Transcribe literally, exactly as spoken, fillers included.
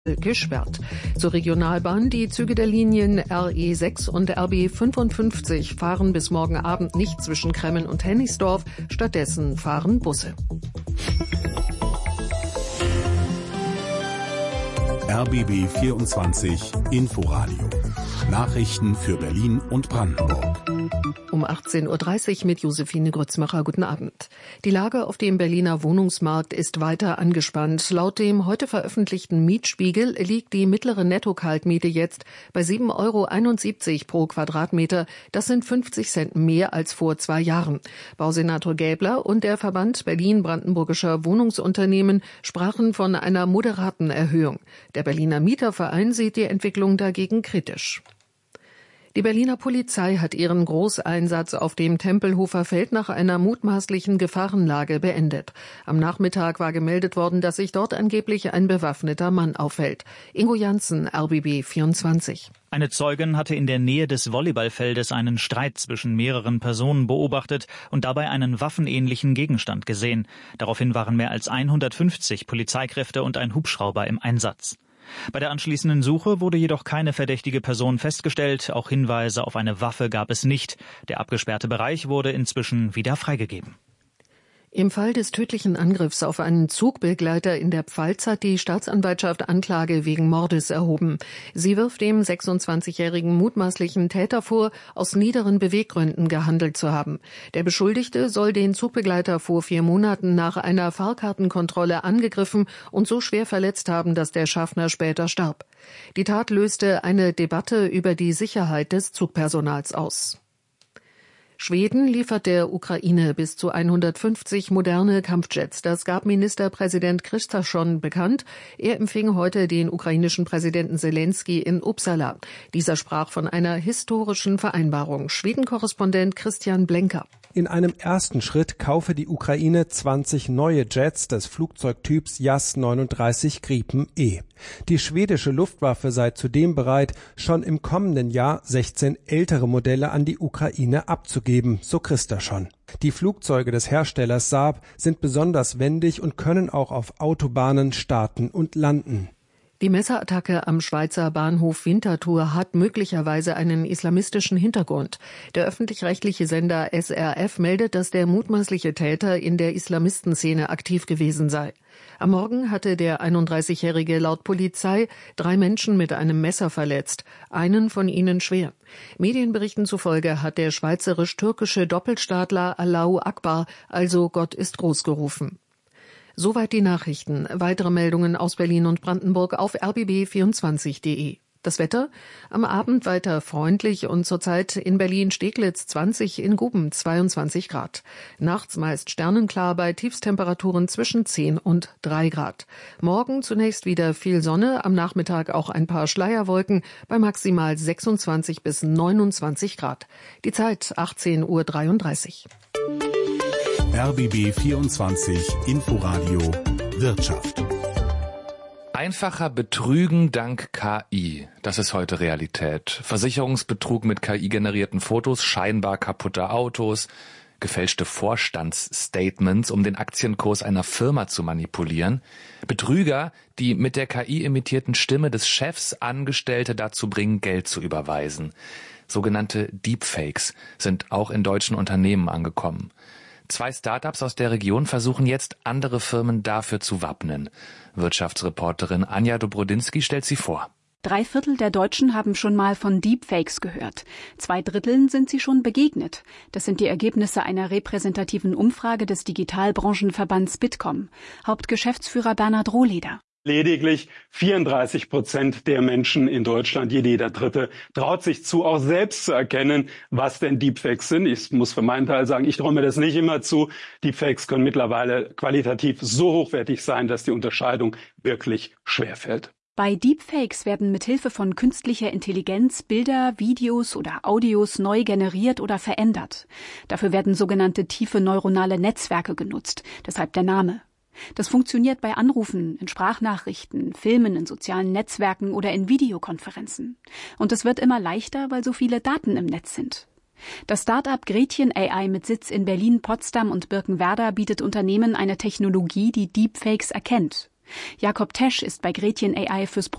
gesperrt. Zur Regionalbahn: die Züge der Linien R E sechs und R B fünfundfünfzig fahren bis morgen Abend nicht zwischen Kremmen und Hennigsdorf. Stattdessen fahren Busse. R B B vierundzwanzig Inforadio. Nachrichten für Berlin und Brandenburg. Um achtzehn Uhr dreißig mit Josephine Grützmacher. Guten Abend. Die Lage auf dem Berliner Wohnungsmarkt ist weiter angespannt. Laut dem heute veröffentlichten Mietspiegel liegt die mittlere Netto-Kaltmiete jetzt bei sieben Euro einundsiebzig pro Quadratmeter. Das sind fünfzig Cent mehr als vor zwei Jahren. Bausenator Gäbler und der Verband Berlin-Brandenburgischer Wohnungsunternehmen sprachen von einer moderaten Erhöhung. Der Berliner Mieterverein sieht die Entwicklung dagegen kritisch. Die Berliner Polizei hat ihren Großeinsatz auf dem Tempelhofer Feld nach einer mutmaßlichen Gefahrenlage beendet. Am Nachmittag war gemeldet worden, dass sich dort angeblich ein bewaffneter Mann aufhält. Ingo Janssen, R B B vierundzwanzig. Eine Zeugin hatte in der Nähe des Volleyballfeldes einen Streit zwischen mehreren Personen beobachtet und dabei einen waffenähnlichen Gegenstand gesehen. Daraufhin waren mehr als hundertfünfzig Polizeikräfte und ein Hubschrauber im Einsatz. Bei der anschließenden Suche wurde jedoch keine verdächtige Person festgestellt. Auch Hinweise auf eine Waffe gab es nicht. Der abgesperrte Bereich wurde inzwischen wieder freigegeben. Im Fall des tödlichen Angriffs auf einen Zugbegleiter in der Pfalz hat die Staatsanwaltschaft Anklage wegen Mordes erhoben. Sie wirft dem sechsundzwanzigjährigen mutmaßlichen Täter vor, aus niederen Beweggründen gehandelt zu haben. Der Beschuldigte soll den Zugbegleiter vor vier Monaten nach einer Fahrkartenkontrolle angegriffen und so schwer verletzt haben, dass der Schaffner später starb. Die Tat löste eine Debatte über die Sicherheit des Zugpersonals aus. Schweden liefert der Ukraine bis zu hundertfünfzig moderne Kampfjets. Das gab Ministerpräsident Kristersson bekannt. Er empfing heute den ukrainischen Präsidenten Zelensky in Uppsala. Dieser sprach von einer historischen Vereinbarung. Schweden-Korrespondent Christian Blenker. In einem ersten Schritt kaufe die Ukraine zwanzig neue Jets des Flugzeugtyps Jas neununddreißig Gripen E. Die schwedische Luftwaffe sei zudem bereit, schon im kommenden Jahr sechzehn ältere Modelle an die Ukraine abzugeben, so Kristersson. Die Flugzeuge des Herstellers Saab sind besonders wendig und können auch auf Autobahnen starten und landen. Die Messerattacke am Schweizer Bahnhof Winterthur hat möglicherweise einen islamistischen Hintergrund. Der öffentlich-rechtliche Sender S R F meldet, dass der mutmaßliche Täter in der Islamistenszene aktiv gewesen sei. Am Morgen hatte der einunddreißigjährige laut Polizei drei Menschen mit einem Messer verletzt, einen von ihnen schwer. Medienberichten zufolge hat der schweizerisch-türkische Doppelstaatler Allahu Akbar, also Gott ist groß, gerufen. Soweit die Nachrichten. Weitere Meldungen aus Berlin und Brandenburg auf r b b vierundzwanzig punkt de. Das Wetter? Am Abend weiter freundlich und zurzeit in Berlin-Steglitz zwanzig, in Guben zweiundzwanzig Grad. Nachts meist sternenklar bei Tiefstemperaturen zwischen zehn und drei Grad. Morgen zunächst wieder viel Sonne, am Nachmittag auch ein paar Schleierwolken bei maximal sechsundzwanzig bis neunundzwanzig Grad. Die Zeit achtzehn Uhr dreiunddreißig. R B B vierundzwanzig Inforadio Wirtschaft. Einfacher Betrügen dank K I. Das ist heute Realität. Versicherungsbetrug mit K I-generierten Fotos, scheinbar kaputte Autos, gefälschte Vorstandsstatements, um den Aktienkurs einer Firma zu manipulieren. Betrüger, die mit der K I-imitierten Stimme des Chefs Angestellte dazu bringen, Geld zu überweisen. Sogenannte Deepfakes sind auch in deutschen Unternehmen angekommen. Zwei Startups aus der Region versuchen jetzt, andere Firmen dafür zu wappnen. Wirtschaftsreporterin Anja Dobrodinsky stellt sie vor. Drei Viertel der Deutschen haben schon mal von Deepfakes gehört. Zwei Dritteln sind sie schon begegnet. Das sind die Ergebnisse einer repräsentativen Umfrage des Digitalbranchenverbands Bitkom. Hauptgeschäftsführer Bernhard Rohleder. Lediglich vierunddreißig Prozent der Menschen in Deutschland, jeder Dritte, traut sich zu, auch selbst zu erkennen, was denn Deepfakes sind. Ich muss für meinen Teil sagen, ich traue mir das nicht immer zu. Deepfakes können mittlerweile qualitativ so hochwertig sein, dass die Unterscheidung wirklich schwerfällt. Bei Deepfakes werden mithilfe von künstlicher Intelligenz Bilder, Videos oder Audios neu generiert oder verändert. Dafür werden sogenannte tiefe neuronale Netzwerke genutzt, deshalb der Name. Das funktioniert bei Anrufen, in Sprachnachrichten, Filmen, in sozialen Netzwerken oder in Videokonferenzen. Und es wird immer leichter, weil so viele Daten im Netz sind. Das Start-up Gretchen A I mit Sitz in Berlin, Potsdam und Birkenwerder bietet Unternehmen eine Technologie, die Deepfakes erkennt. Jakob Tesch ist bei Gretchen A I fürs